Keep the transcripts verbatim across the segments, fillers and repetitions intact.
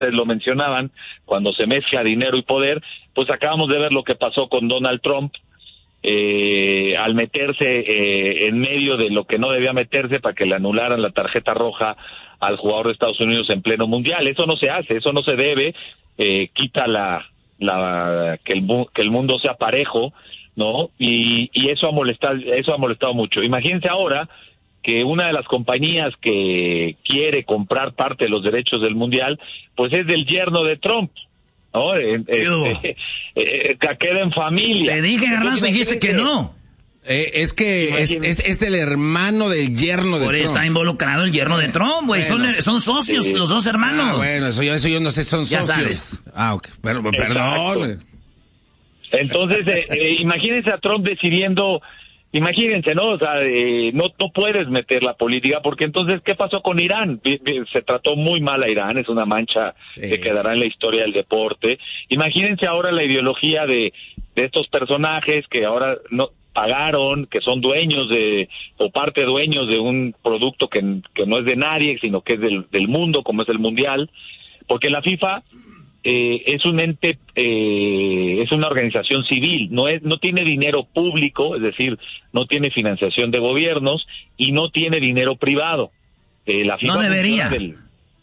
lo mencionaban, cuando se mezcla dinero y poder, pues acabamos de ver lo que pasó con Donald Trump, eh, al meterse eh, en medio de lo que no debía meterse para que le anularan la tarjeta roja al jugador de Estados Unidos en pleno mundial. Eso no se hace, eso no se debe, eh, quita la, la que el que el mundo sea parejo, ¿no? Y, y eso ha molestado, eso ha molestado mucho. Imagínense ahora que una de las compañías que quiere comprar parte de los derechos del mundial, pues es del yerno de Trump, ¿no? Eh, eh, eh, que queda en familia. Te dije, Garbanzo, dijiste que no. Eh, es que es, es, es el hermano del yerno de Por Trump. Por está involucrado el yerno de Trump, güey. Bueno, son, son socios, sí. Los dos hermanos. Ah, bueno, eso yo, eso yo no sé, son ya socios. Sabes. Ah, ok. Pero, perdón. Entonces, eh, eh, imagínense a Trump decidiendo, imagínense, ¿no? O sea, eh, no, no puedes meter la política, porque entonces, ¿qué pasó con Irán? Se trató muy mal a Irán, es una mancha sí. que quedará en la historia del deporte. Imagínense ahora la ideología de, de estos personajes que ahora no pagaron, que son dueños de, o parte dueños de un producto que, que no es de nadie, sino que es del, del mundo, como es el Mundial, porque la FIFA eh, es un ente, eh, es una organización civil, no es, no tiene dinero público, es decir, no tiene financiación de gobiernos y no tiene dinero privado. Eh, la FIFA no debería. Del,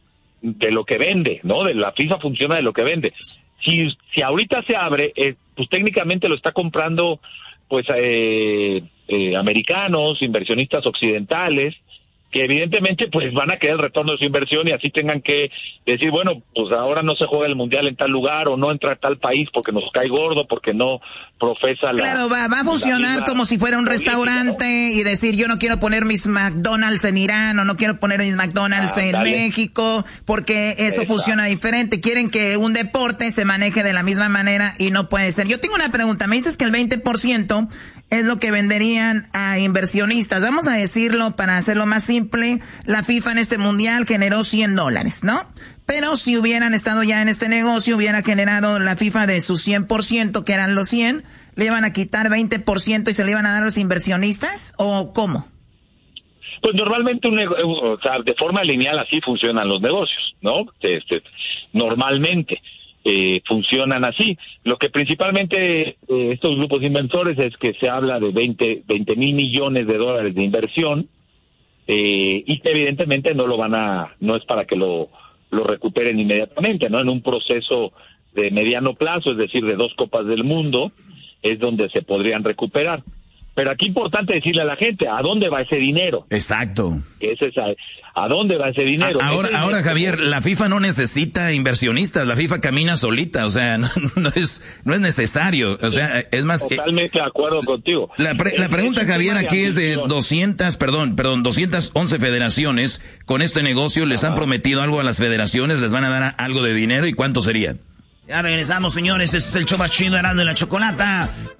de lo que vende, ¿no? De la FIFA funciona de lo que vende. Si, si ahorita se abre, eh, pues técnicamente lo está comprando pues eh, eh, americanos, inversionistas occidentales, que evidentemente pues van a querer el retorno de su inversión y así tengan que decir, bueno, pues ahora no se juega el mundial en tal lugar o no entra a tal país porque nos cae gordo, porque no profesa la... Claro, va, va a funcionar como si fuera un política, restaurante, ¿no? Y decir, yo no quiero poner mis McDonald's en Irán o no quiero poner mis McDonald's ah, en dale. México, porque eso Exacto. funciona diferente. Quieren que un deporte se maneje de la misma manera y no puede ser. Yo tengo una pregunta, me dices que el veinte por ciento es lo que venderían a inversionistas. Vamos a decirlo para hacerlo más simple. La FIFA en este mundial generó cien dólares, ¿no? Pero si hubieran estado ya en este negocio, hubiera generado la FIFA de sus cien por ciento, que eran los cien, ¿le iban a quitar veinte por ciento y se le iban a dar a los inversionistas? ¿O cómo? Pues normalmente, un o sea, de forma lineal así funcionan los negocios, ¿no? Este, normalmente. Eh, funcionan así. Lo que principalmente eh, estos grupos inversores es que se habla de veinte mil millones de dólares de inversión eh, y que evidentemente no lo van a, no es para que lo, lo recuperen inmediatamente, ¿no? En un proceso de mediano plazo, es decir, de dos Copas del Mundo, es donde se podrían recuperar. Pero aquí es importante decirle a la gente, ¿a dónde va ese dinero? Exacto. Ese es a, ¿a dónde va ese dinero? A, ahora, ese ahora dinero, Javier, la FIFA no necesita inversionistas, la FIFA camina solita, o sea, no, no es no es necesario, o sea, es más... Totalmente eh, de acuerdo contigo. La, pre, la pregunta, es Javier, aquí es de doscientas, perdón, perdón, doscientas once federaciones con este negocio, ¿les Ajá. han prometido algo a las federaciones? ¿Les van a dar algo de dinero y cuánto sería? Ya regresamos, señores. Este es el show más chido, Erasmo y la Chocolata.